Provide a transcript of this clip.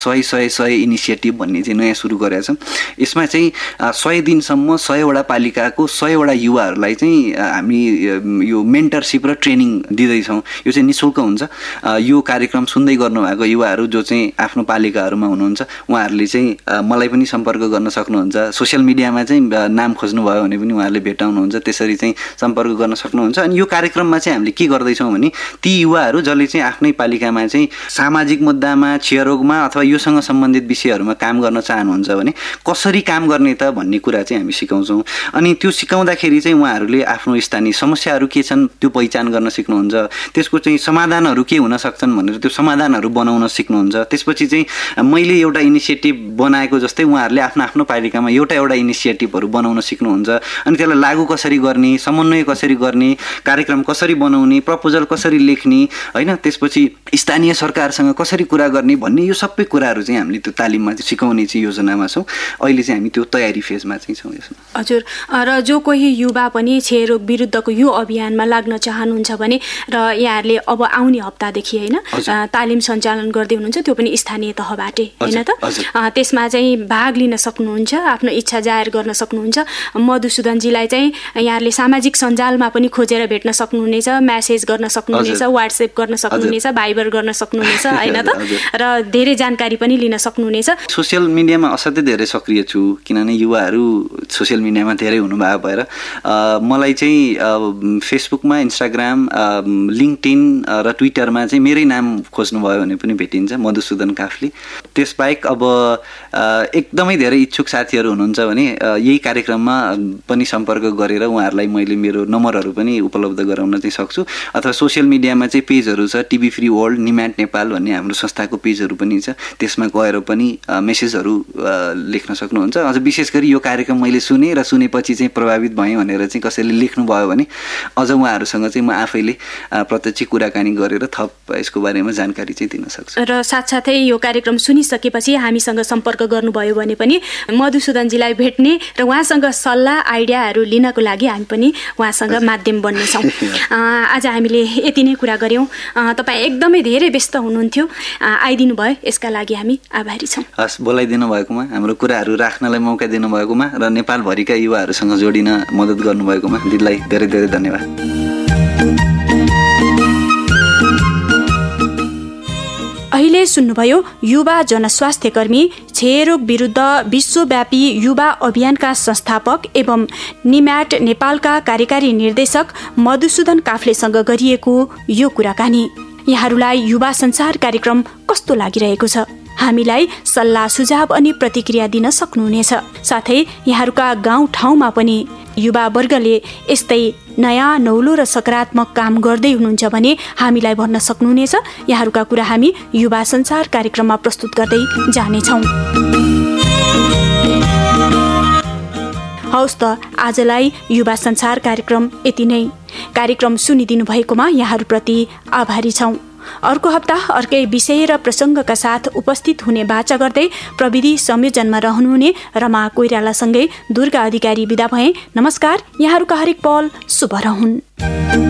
100 initiative भन्ने चाहिँ नयाँ सुरु गरेका छौँ। यसमा चाहिँ 100 दिनसम्म 100वटा पालिकाको 100वटा युवाहरूलाई चाहिँ हामी यो मेन्टरसिप र ट्रेनिङ दिँदैछौँ। यो चाहिँ निःशुल्क हुन्छ। यो कार्यक्रम सुन्दै गर्नुभएको युवाहरू जो चाहिँ आफ्नो पालिकाहरूमा हुनुहुन्छ उहाँहरूले चाहिँ मलाई पनि सम्पर्क गर्न सक्नुहुन्छ। सोसियल मिडियामा चाहिँ नाम खोज्नुभयो भने पनि उहाँहरूले भेटाउनुहुन्छ, त्यसरी चाहिँ सम्पर्क गर्न सक्नुहुन्छ। अनि यो कार्यक्रममा चाहिँ हामीले के गर्दैछौँ भने ती युवाहरू जसले चाहिँ आफ्नै पालिकामा चाहिँ सामाजिक मुद्दामा, क्षयरोगमा अथवा योसँग सम्बन्धित विषयहरूमा काम गर्न चाहनुहुन्छ भने कसरी काम गर्ने त भन्ने कुरा चाहिँ हामी सिकाउँछौँ। अनि त्यो सिकाउँदाखेरि चाहिँ उहाँहरूले आफ्नो स्थानीय समस्याहरू के छन् त्यो पहिचान गर्न सिक्नुहुन्छ। त्यसको चाहिँ समाधानहरू के हुन सक्छन् भनेर त्यो समाधानहरू बनाउन सिक्नुहुन्छ। त्यसपछि चाहिँ मैले एउटा इनिसिएटिभ बनाएको जस्तै उहाँहरूले आफ्नो आफ्नो पालिकामा एउटा इनिसिएटिभहरू बनाउन सिक्नुहुन्छ। अनि त्यसलाई लागू कसरी गर्ने, समन्वय कसरी गर्ने, कार्यक्रम कसरी बनाउने, प्रपोजल कसरी लेख्ने, होइन, त्यसपछि स्थानीय सरकारसँग कसरी कुरा गर्ने भन्ने यो सबै कुराहरू चाहिँ हामीले त्यो तालिममा चाहिँ सिकाउने चाहिँ योजनामा छौँ। अहिले चाहिँ हामी त्यो तयारी फेजमा चाहिँ छौँ यसमा। हजुर, र जो कोही युवा पनि क्षयरोग विरुद्धको यो अभियानमा लाग्न चाहनुहुन्छ भने र यहाँहरूले अब आउने हप्तादेखि होइन तालिम सञ्चालन गर्दै हुनुहुन्छ, त्यो पनि स्थानीय तहबाटै होइन त, त्यसमा चाहिँ भाग लिन सक्नुहुन्छ, आफ्नो इच्छा जाहेर गर्न सक्नुहुन्छ। मधुसूदनजीलाई चाहिँ यहाँहरूले सामाजिक सञ्जालमा पनि खोजेर भेट्न सक्नुहुनेछ, म्यासेज गर्न सक्नुहुनेछ, वाट्सएप गर्न सक्नुहुनेछ, भाइबर गर्न सक्नुहुनेछ होइन त, र धेरै जानकारी पनि लिन सक्नुहुनेछ। सोसियल मिडियामा असाध्यै धेरै सक्रिय छु, किनभने युवाहरू सोसियल मिडियामा धेरै हुनुभएको भएर मलाई चाहिँ फेसबुकमा, इन्स्टाग्राम, लिङ्क्डइन र ट्विटरमा चाहिँ मेरै नाम खोज्नुभयो भने पनि भेटिन्छ, मधुसूदन काफ्ले। त्यसबाहेक अब एकदमै धेरै इच्छुक साथीहरू हुनुहुन्छ भने यही कार्यक्रममा पनि सम्पर्क गरेर उहाँहरूलाई मैले मेरो नम्बरहरू पनि उपलब्ध गराउन चाहिँ सक्छु। अथवा सोसियल मिडियामा चाहिँ पेजहरू छ, टिभी फ्री वर्ल्ड, निम्याट नेपाल भन्ने हाम्रो संस्थाको पेजहरू पनि छ, त्यसमा गएर पनि मेसेजहरू लेख्न सक्नुहुन्छ। अझ विशेष गरी यो कार्यक्रम मैले सुने र सुनेपछि चाहिँ प्रभावित भएँ भनेर चाहिँ कसैले लेख्नुभयो भने अझ उहाँहरूसँग चाहिँ म आफैले प्रत्यक्ष कुराकानी गरेर थप यसको बारेमा जानकारी चाहिँ दिन सक्छु। र साथसाथै यो कार्यक्रम सुनिसकेपछि हामीसँग सम्पर्क गर्नुभयो भने पनि मधुसूदनजीलाई भेट्ने र उहाँसँग सल्लाह आइडियाहरू लिनको लागि हामी पनि उहाँसँग माध्यम बन्नेछौँ। आज हामीले यति नै कुरा गऱ्यौँ। तपाईँ एकदमै धेरै व्यस्त हुनुहुन्थ्यो, आइदिनु भयो, यसका लागि हामी आभारी छौँ। हस्, बोलाइदिनु भएकोमा, हाम्रो कुराहरू राख्नलाई मौका दिनुभएकोमा र नेपालभरिका युवाहरूसँग जोडिन मद्दत गर्नुभएकोमा दिदीलाई धेरै धेरै धन्यवाद। अहिले सुन्नुभयो युवा जनस्वास्थ्य कर्मी, क्षयरोग विरुद्ध विश्वव्यापी युवा अभियानका संस्थापक एवं निम्याट नेपालका कार्यकारी निर्देशक मधुसूदन काफ्लेसँग गरिएको यो कुराकानी। यहाँहरूलाई युवा संसार कार्यक्रम कस्तो लागिरहेको छ? हामीलाई सल्लाह सुझाव अनि प्रतिक्रिया दिन सक्नुहुनेछ। साथै यहाँहरूका गाउँ ठाउँमा पनि युवा वर्गले यस्तै नयाँ नौलो र सकारात्मक काम गर्दै हुनुहुन्छ भने हामीलाई भन्न सक्नुहुनेछ। यहाँहरूका कुरा हामी युवा संसार कार्यक्रममा प्रस्तुत गर्दै जानेछौँ। हौस् त, आजलाई युवा संसार कार्यक्रम यति नै। कार्यक्रम सुनिदिनु भएकोमा यहाँहरूप्रति आभारी छौँ। अर्को हप्ता अर्कै विषय र प्रसङ्गका साथ उपस्थित हुने बाचा गर्दै प्रविधि संयोजनमा रहनुहुने रमा कोइरालासँगै दुर्गा अधिकारी बिदा भए। नमस्कार। यहाँहरूका हरेक पल शुभ रहून्।